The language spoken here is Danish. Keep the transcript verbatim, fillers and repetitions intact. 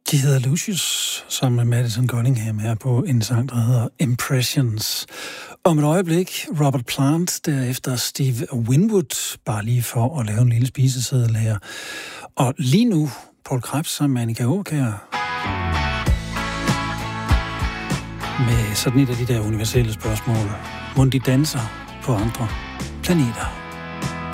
De hedder Lucius, sammen med Madison Cunningham her på en sang, der hedder Impressions. Om et øjeblik Robert Plant, derefter Steve Winwood, bare lige for at lave en lille spiseseddel her. Og lige nu Poul Krebs sammen med Annika Aakjær med sådan et af de der universelle spørgsmål. Må de danser på andre planeter?